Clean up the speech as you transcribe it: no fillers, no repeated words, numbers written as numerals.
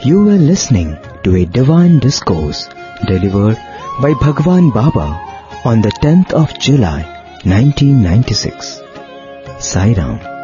You were listening to a divine discourse delivered by Bhagwan Baba on the 10th of July 1996. Sai Ram.